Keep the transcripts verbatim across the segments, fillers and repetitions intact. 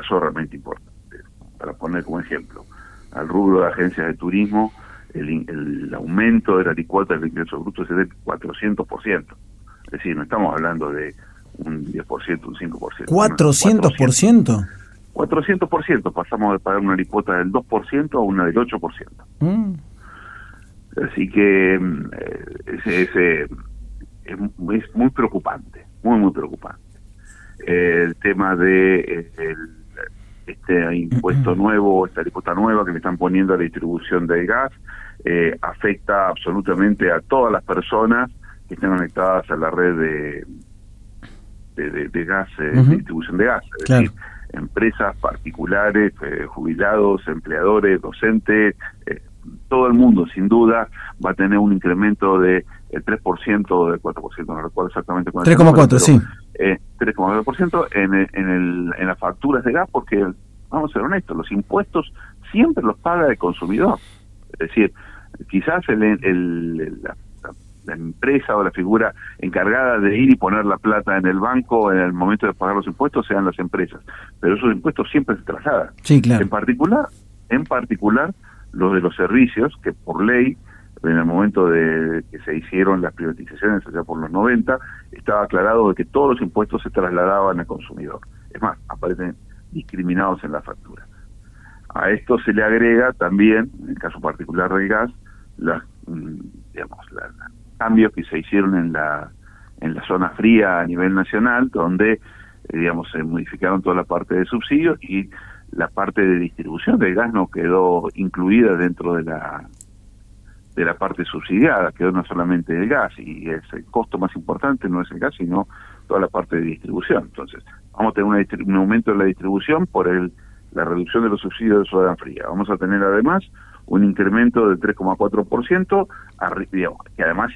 casos realmente importantes. Para poner como ejemplo, al rubro de agencias de turismo, el, el aumento de la alícuota del ingreso bruto es del cuatrocientos por ciento. Es decir, no estamos hablando de un diez por ciento, un cinco por ciento. ¿cuatrocientos por ciento? cuatrocientos por ciento. Pasamos de pagar una alícuota del dos por ciento a una del ocho por ciento. Mm. Así que eh, ese, ese, es, es muy preocupante, muy, muy preocupante. Eh, el tema de eh, el, este impuesto nuevo, esta alícuota nueva que le están poniendo a la distribución del gas, eh, afecta absolutamente a todas las personas que estén conectadas a la red de, de, de, de gas, eh, uh-huh. de distribución de gas. Es claro. decir, empresas particulares, eh, jubilados, empleadores, docentes, eh, todo el mundo sin duda va a tener un incremento de el tres por ciento o del cuatro por ciento, no recuerdo exactamente cuánto. tres coma cuatro, sí. Eh, tres coma cuatro por ciento en, en, el, en las facturas de gas, porque, vamos a ser honestos, los impuestos siempre los paga el consumidor. Es decir, quizás el, el, la, la empresa o la figura encargada de ir y poner la plata en el banco en el momento de pagar los impuestos sean las empresas, pero esos impuestos siempre se trasladan. Sí, claro. En particular, en particular, los de los servicios, que por ley, en el momento de que se hicieron las privatizaciones allá por los noventa, estaba aclarado de que todos los impuestos se trasladaban al consumidor. Es más, aparecen discriminados en la factura. A esto se le agrega también, en el caso particular del gas, las, digamos, los cambios que se hicieron en la en la zona fría a nivel nacional, donde, eh, digamos, se modificaron toda la parte de subsidios y la parte de distribución del gas no quedó incluida dentro de la de la parte subsidiada, quedó no solamente el gas, y es el costo más importante no es el gas, sino toda la parte de distribución. Entonces, vamos a tener una, un aumento de la distribución por el la reducción de los subsidios de zona fría. Vamos a tener además un incremento del tres coma cuatro por ciento, que además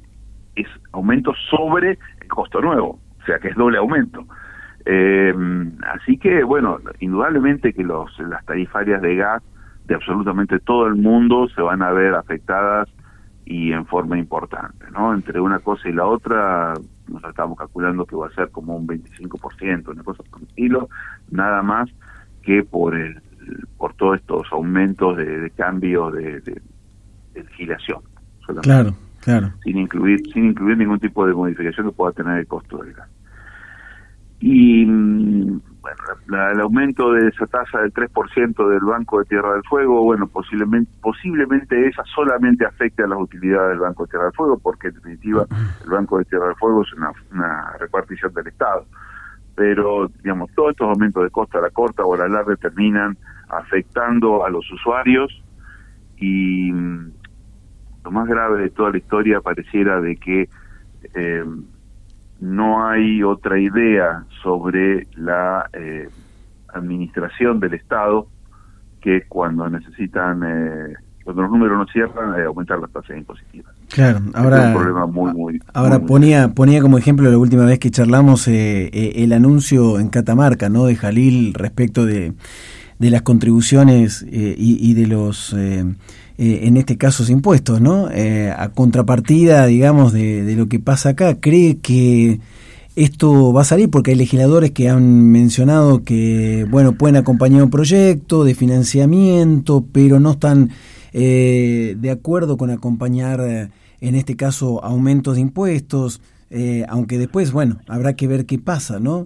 es aumento sobre el costo nuevo, o sea que es doble aumento. Eh, así que, bueno, indudablemente que los las tarifarias de gas de absolutamente todo el mundo se van a ver afectadas y en forma importante, ¿no? Entre una cosa y la otra, nos estamos calculando que va a ser como un veinticinco por ciento, una cosa por el estilo, nada más que por el por todos estos aumentos de, de cambio de, de, de legislación. Solamente. Claro, claro. Sin incluir, sin incluir ningún tipo de modificación que pueda tener el costo del gas. Y bueno, la, el aumento de esa tasa del tres por ciento del Banco de Tierra del Fuego, bueno, posiblemente posiblemente esa solamente afecte a las utilidades del Banco de Tierra del Fuego, porque en definitiva el Banco de Tierra del Fuego es una, una repartición del Estado. Pero, digamos, todos estos aumentos de costa a la corta o a la larga terminan afectando a los usuarios, y lo más grave de toda la historia pareciera de que eh, no hay otra idea sobre la eh, administración del Estado que cuando necesitan, eh, cuando los números no cierran, eh, aumentar las tasas impositivas. Claro, ahora, es un problema muy, muy, ahora muy, ponía muy ponía como ejemplo la última vez que charlamos eh, eh, el anuncio en Catamarca, ¿no?, de Jalil respecto de, de las contribuciones eh, y, y de los... Eh, Eh, en este caso impuestos, ¿no? Eh, a contrapartida, digamos, de, de lo que pasa acá, ¿cree que esto va a salir? Porque hay legisladores que han mencionado que, bueno, pueden acompañar un proyecto de financiamiento, pero no están eh, de acuerdo con acompañar, eh, en este caso, aumentos de impuestos, eh, aunque después, bueno, habrá que ver qué pasa, ¿no?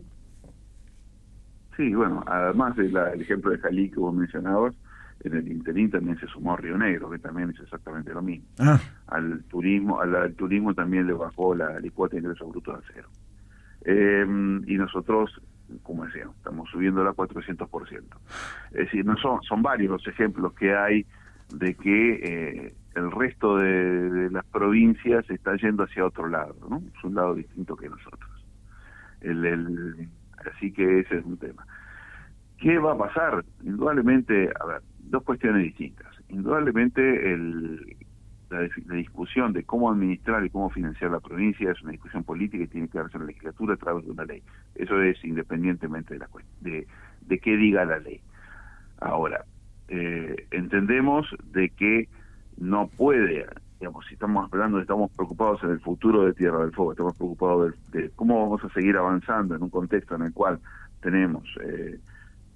Sí, bueno, además del ejemplo de Jalí que vos mencionabas, en el interín también se sumó Río Negro, que también es exactamente lo mismo. Ah. Al turismo al, al turismo también le bajó la alícuota de ingresos brutos a cero. Eh, y nosotros, como decíamos, estamos subiendo a cuatrocientos por ciento. Es decir, no son son varios los ejemplos que hay de que eh, el resto de, de las provincias está yendo hacia otro lado, ¿no? Es un lado distinto que nosotros. El, el, así que ese es un tema. ¿Qué va a pasar? Indudablemente, a ver, dos cuestiones distintas. Indudablemente el, la, la discusión de cómo administrar y cómo financiar la provincia es una discusión política y tiene que darse en la legislatura a través de una ley. Eso es independientemente de la de, de qué diga la ley. Ahora, eh, entendemos de que no puede, digamos, si estamos hablando, estamos preocupados en el futuro de Tierra del Fuego, estamos preocupados de, de cómo vamos a seguir avanzando en un contexto en el cual tenemos... Eh,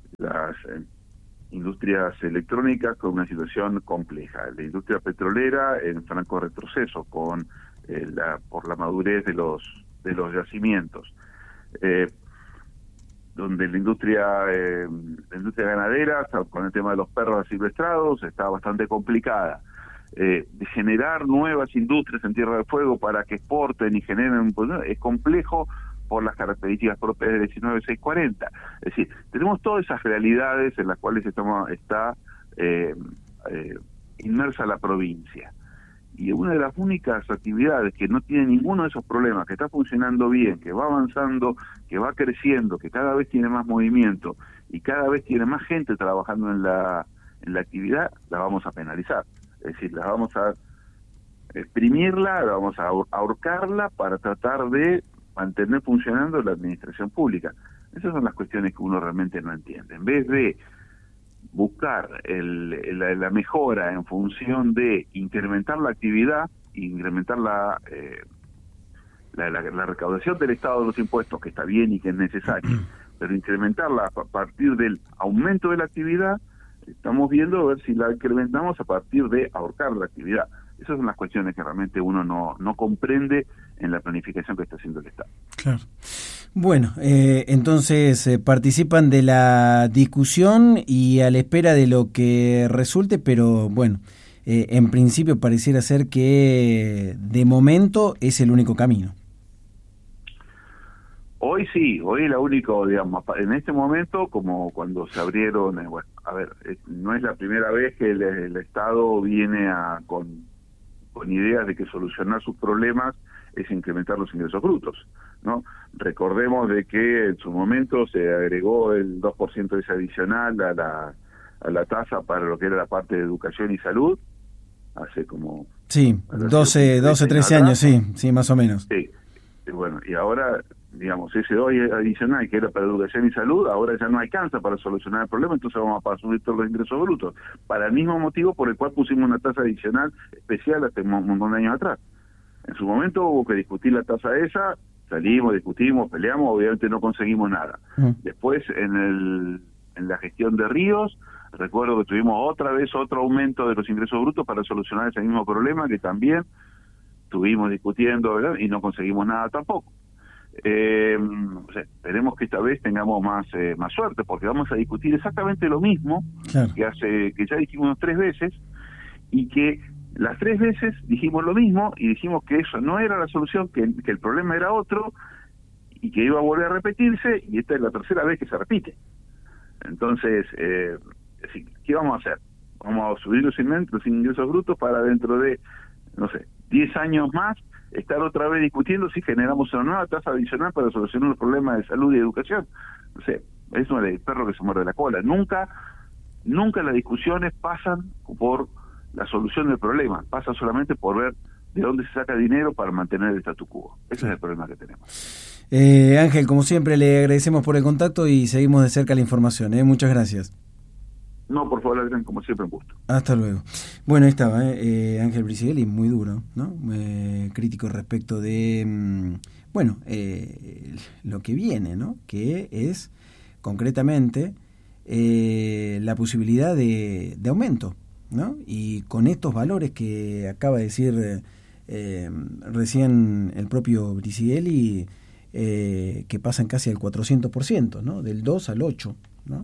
las eh, industrias electrónicas con una situación compleja, la industria petrolera en franco retroceso con eh, la por la madurez de los de los yacimientos, eh, donde la industria eh, la industria ganadera con el tema de los perros asilvestrados está bastante complicada. Eh, de generar nuevas industrias en Tierra del Fuego para que exporten y generen, pues, es complejo por las características propias de diecinueve seiscientos cuarenta. Es decir, tenemos todas esas realidades en las cuales estamos, está eh, eh, inmersa la provincia. Y una de las únicas actividades que no tiene ninguno de esos problemas, que está funcionando bien, que va avanzando, que va creciendo, que cada vez tiene más movimiento y cada vez tiene más gente trabajando en la, en la actividad, la vamos a penalizar. Es decir, la vamos a exprimirla, la vamos a ahorcarla para tratar de mantener funcionando la administración pública. Esas son las cuestiones que uno realmente no entiende. En vez de buscar el, la, la mejora en función de incrementar la actividad, incrementar la, eh, la, la, la recaudación del Estado de los impuestos, que está bien y que es necesario, pero incrementarla a partir del aumento de la actividad, estamos viendo a ver si la incrementamos a partir de ahorcar la actividad. Esas son las cuestiones que realmente uno no, no comprende en la planificación que está haciendo el Estado. Claro. Bueno, eh, entonces eh, participan de la discusión y a la espera de lo que resulte, pero bueno, eh, en principio pareciera ser que de momento es el único camino. Hoy sí, hoy es la única, digamos, en este momento, como cuando se abrieron, eh, bueno, a ver, eh, no es la primera vez que el, el Estado viene a con, con ideas de que solucionar sus problemas es incrementar los ingresos brutos, ¿no? Recordemos de que en su momento se agregó el dos por ciento ese adicional a la, a la tasa para lo que era la parte de educación y salud, hace como... Sí, doce, doce, trece años, sí, sí, más o menos. Sí, y bueno, y ahora... digamos, ese doy adicional que era para educación y salud, ahora ya no alcanza para solucionar el problema, entonces vamos a subir todos los ingresos brutos, para el mismo motivo por el cual pusimos una tasa adicional especial hace un montón de años atrás. En su momento hubo que discutir la tasa esa, salimos, discutimos, peleamos, obviamente no conseguimos nada. Mm. Después, en el en la gestión de Ríos, recuerdo que tuvimos otra vez otro aumento de los ingresos brutos para solucionar ese mismo problema que también estuvimos discutiendo, ¿verdad? Y no conseguimos nada tampoco. Eh, o sea, esperemos que esta vez tengamos más eh, más suerte, porque vamos a discutir exactamente lo mismo, claro, que hace que ya dijimos tres veces, y que las tres veces dijimos lo mismo y dijimos que eso no era la solución, que, que el problema era otro y que iba a volver a repetirse, y esta es la tercera vez que se repite. Entonces, eh, ¿qué vamos a hacer? Vamos a subir los ingresos brutos para dentro de, no sé, diez años más estar otra vez discutiendo si generamos una nueva tasa adicional para solucionar los problemas de salud y educación. No sé, es el perro que se muerde la cola. Nunca, nunca las discusiones pasan por la solución del problema, pasa solamente por ver de dónde se saca dinero para mantener el statu quo. Ese es el problema que tenemos. Eh, Ángel, como siempre, le agradecemos por el contacto y seguimos de cerca la información. ¿eh? Muchas gracias. No, por favor, Adrián, como siempre, un gusto. Hasta luego. Bueno, ahí estaba eh, eh, Ángel Bricigelli, muy duro, ¿no? Eh, crítico respecto de, mmm, bueno, eh, lo que viene, ¿no? Que es, concretamente, eh, la posibilidad de, de aumento, ¿no? Y con estos valores que acaba de decir eh, eh, recién el propio Bricigelli, eh, que pasan casi al cuatrocientos por ciento, ¿no? Del dos al ocho, ¿no?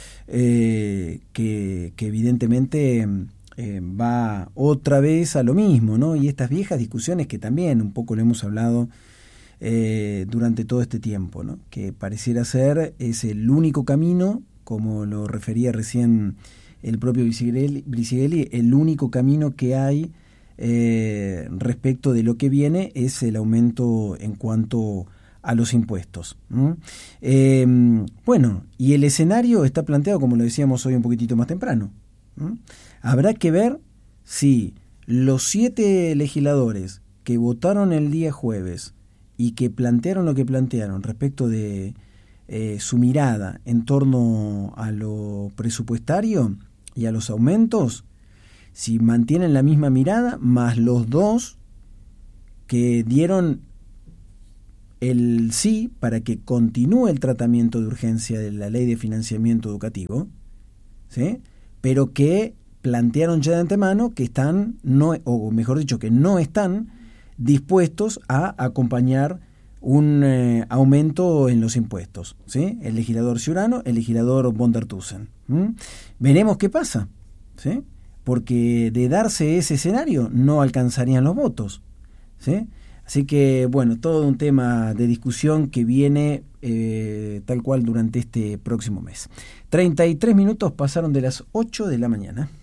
Eh, que, que evidentemente eh, va otra vez a lo mismo, ¿no? Y estas viejas discusiones que también un poco lo hemos hablado eh, durante todo este tiempo, ¿no? Que pareciera ser es el único camino, como lo refería recién el propio Bricigelli, el único camino que hay eh, respecto de lo que viene es el aumento en cuanto a los impuestos. ¿Mm? Eh, bueno, y el escenario está planteado, como lo decíamos hoy un poquitito más temprano. ¿Mm? Habrá que ver si los siete legisladores que votaron el día jueves y que plantearon lo que plantearon respecto de eh, su mirada en torno a lo presupuestario y a los aumentos, si mantienen la misma mirada, más los dos que dieron el sí para que continúe el tratamiento de urgencia de la ley de financiamiento educativo, ¿sí? Pero que plantearon ya de antemano que están, no, o mejor dicho, que no están dispuestos a acompañar un eh, aumento en los impuestos, ¿sí? El legislador Ciurano, el legislador von der Tussen. ¿Mm? Veremos qué pasa, ¿sí? Porque de darse ese escenario no alcanzarían los votos, ¿sí? Así que, bueno, todo un tema de discusión que viene eh, tal cual durante este próximo mes. treinta y tres minutos pasaron de las ocho de la mañana.